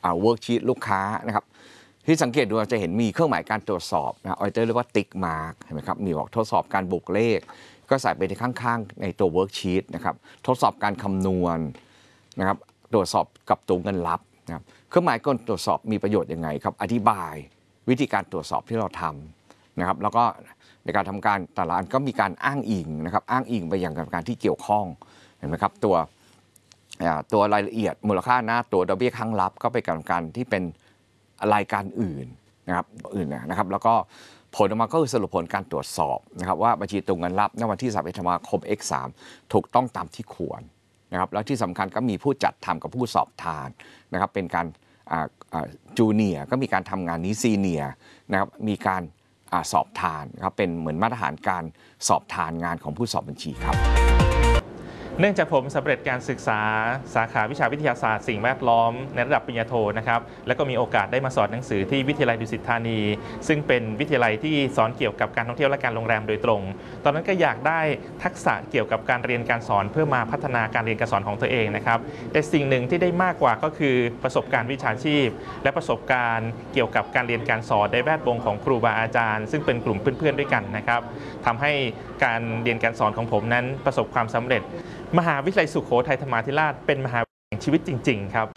เวิร์กชีตลูกค้านะครับที่สังเกตดูจะเห็นมีเครื่องหมายการตรวจสอบนะออดิเตอร์เรียกว่าติ๊กมาร์กเห็นไหมครับมีบอกทดสอบการบวกเลขก็ใส่ไปในข้างๆในตัวเวิร์กชีตนะครับทดสอบการคำนวณนะครับตรวจสอบกับตัวเงินลับนะครับเครื่องหมายการตรวจสอบมีประโยชน์ยังไงครับอธิบายวิธีการตรวจสอบที่เราทำนะครับแล้วก็ในการทำการแต่ละอันก็มีการอ้างอิงนะครับอ้างอิงไปอย่างการที่เกี่ยวข้องเห็นไหมครับตัวรายละเอียดมูลค่าหน้าตัวดอกเบี้ยครั้งลับก็ไปกับการที่เป็นรายการอื่นนะครับแล้วก็ผลออกมาก็คือสรุปผลการตรวจสอบนะครับว่าบัญชีตัวเงินลับในวันที่31 ธันวาคม X3 ถูกต้องตามที่ควรนะครับแล้วที่สำคัญก็มีผู้จัดทำกับผู้สอบทานนะครับเป็นการจูเนียร์ก็มีการทำงานนี้ซีเนียร์นะครับมีการสอบทานนะครับเป็นเหมือนมาตรฐานการสอบทานงานของผู้สอบบัญชีครับเนื่องจากผมสำเร็จการศึกษาสาขาวิชาวิทยาศาสตร์สิ่งแวดล้อมในระดับปริญญาโทนะครับแล้วก็มีโอกาสได้มาสอนหนังสือที่วิทยาลัยดุสิตธานีซึ่งเป็นวิทยาลัยที่สอนเกี่ยวกับการท่องเที่ยวและการโรงแรมโดยตรงตอนนั้นก็อยากได้ทักษะเกี่ยวกับการเรียนการสอนเพื่อมาพัฒนาการเรียนการสอนของตัวเองนะครับแต่สิ่งหนึ่งที่ได้มากกว่าก็คือประสบการณ์วิชาชีพและประสบการณ์เกี่ยวกับการเรียนการสอนในแวดวงของครูบาอาจารย์ซึ่งเป็นกลุ่มเพื่อนๆด้วยกันนะครับทำให้การเรียนการสอนของผมนั้นประสบความสำเร็จมหาวิทยาลัยสุโขทัยธรรมาธิราชเป็นมหาวิทยาลัยแห่งชีวิตจริงๆครับ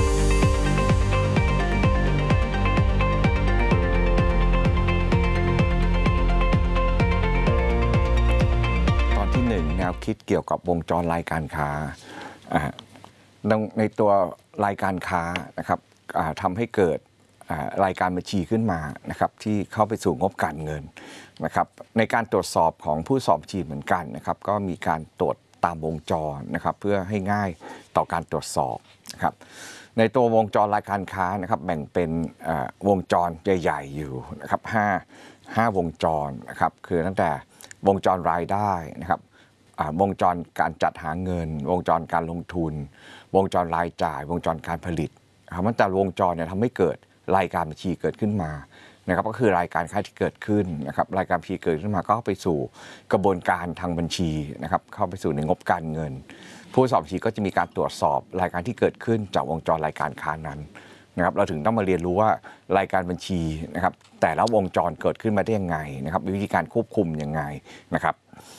ตอนที่1แนวคิดเกี่ยวกับวงจรรายการค้าในตัวรายการค้านะครับทำให้เกิดรายการบัญชีขึ้นมานะครับที่เข้าไปสู่งบการเงินนะครับในการตรวจสอบของผู้สอบบัญชีเหมือนกันนะครับก็มีการตรวจตามวงจรนะครับเพื่อให้ง่ายต่อการตรวจสอบนะครับในตัววงจรรายการค้านะครับแบ่งเป็นวงจรใหญ่ๆอยู่นะครับ5วงจรนะครับคือตั้งแต่วงจรรายได้นะครับวงจรการจัดหาเงินวงจรการลงทุนวงจรรายจ่ายวงจรการผลิตครับมันแต่วงจรเนี่ยทำให้เกิดรายการบัญชีเกิดขึ้นมานะครับก็คือรายการค้าที่เกิดขึ้นนะครับรายการบัญชีเกิดขึ้นมาก็เข้าไปสู่กระบวนการทางบัญชีนะครับเข้าไปสู่ในงบการเงินผู้สอบบัญชีก็จะมีการตรวจสอบรายการที่เกิดขึ้นจากวงจรรายการค้านั้นนะครับเราถึงต้องมาเรียนรู้ว่ารายการบัญชีนะครับแต่ละวงจรเกิดขึ้นมาได้ยังไงนะครับวิธีการควบคุมยังไงนะครับ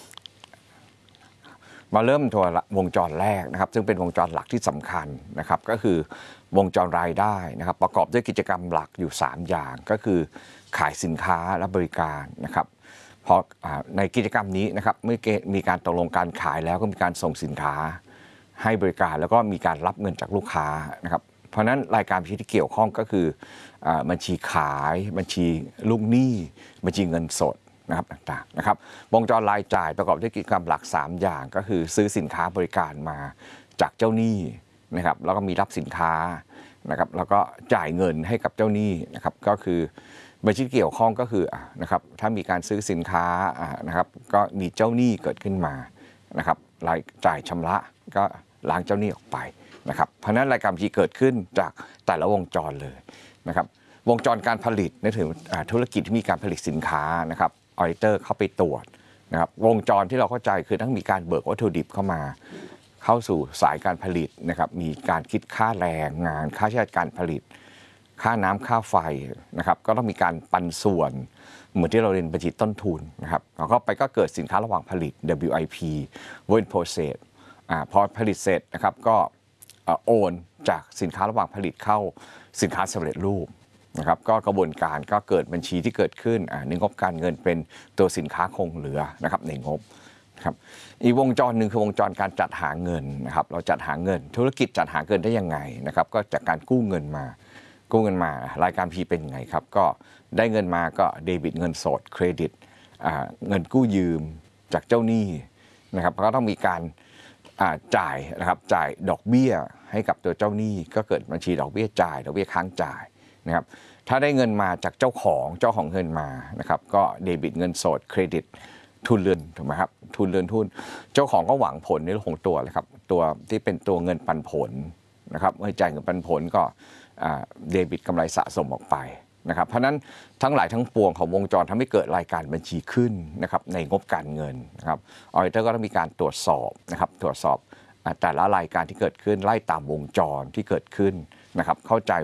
มาเริ่มตัววงจรแรกนะครับซึ่งเป็นวงจรหลักที่สำคัญนะครับก็คือวงจรรายได้นะครับประกอบด้วยกิจกรรมหลักอยู่3อย่างก็คือขายสินค้าและบริการนะครับเพราะในกิจกรรมนี้นะครับเมื่อมีการตกลงการขายแล้วก็มีการส่งสินค้าให้บริการแล้วก็มีการรับเงินจากลูกค้านะครับเพราะฉะนั้นรายการที่เกี่ยวข้องก็คือบัญชีขายบัญชีลูกหนี้บัญชีเงินสดนะครับต่างๆนะครับวงจรรายจ่ายประกอบด้วยกิจกรรมหลัก3อย่างก็คือซื้อสินค้าบริการมาจากเจ้าหนี้นะครับแล้วก็มีรับสินค้านะครับแล้วก็จ่ายเงินให้กับเจ้าหนี้นะครับก็คือบัญชีเกี่ยวข้องก็คือนะครับถ้ามีการซื้อสินค้านะครับก็มีเจ้าหนี้เกิดขึ้นมานะครับรายจ่ายชำระก็ล้างเจ้าหนี้ออกไปนะครับเพราะฉะนั้นรายการบัญชีเกิดขึ้นจากแต่ละวงจรเลยนะครับวงจรการผลิตนั่นถือธุรกิจที่มีการผลิตสินค้านะครับออดิเตอร์เข้าไปตรวจนะครับวงจรที่เราเข้าใจคือต้องมีการเบิกวัตถุดิบเข้ามาเข้าสู่สายการผลิตนะครับมีการคิดค่าแรงงานค่าใช้จ่ายการผลิตค่าน้ำค่าไฟนะครับก็ต้องมีการปันส่วนเหมือนที่เราเรียนบัญชีต้นทุนนะครับแล้วก็ไปก็เกิดสินค้าระหว่างผลิต WIP Work in Process พอผลิตเสร็จนะครับก็โอนจากสินค้าระหว่างผลิตเข้าสินค้าสำเร็จรูปนะครับก็กระบวนการก็เกิดบัญชีที่เกิดขึ้นในงบการเงินเป็นตัวสินค้าคงเหลือนะครับในงบครับอีกวงจรหนึ่งคือวงจรการจัดหาเงินนะครับเราจัดหาเงินธุรกิจจัดหาเงินได้ยังไงนะครับก็จากการกู้เงินมารายการพีเป็นยังไงครับก็ได้เงินมาก็เดบิตเงินสดเครดิตเงินกู้ยืมจากเจ้าหนี้นะครับก็ต้องมีการจ่ายนะครับจ่ายดอกเบี้ยให้กับตัวเจ้าหนี้ก็เกิดบัญชีดอกเบี้ยจ่ายดอกเบี้ยค้างจ่ายนะครับถ้าได้เงินมาจากเจ้าของเงินมานะครับก็เดบิตเงินสดเครดิตทุนเรือนถูกไหมครับทุนเรือนทุนเจ้าของก็หวังผลในเรื่องของตัวเลยครับตัวที่เป็นตัวเงินปันผลนะครับเมื่อจ่ายเงินปันผลก็เดบิตกำไรสะสมออกไปนะครับเพราะนั้นทั้งหลายทั้งปวงของวงจรทำให้เกิดรายการบัญชีขึ้นนะครับในงบการเงินนะครับออดิเตอร์ก็ต้องมีการตรวจสอบนะครับตรวจสอบแต่ละรายการที่เกิดขึ้นไล่ตามวงจรที่เกิดขึ้นนะครับเข้าใจ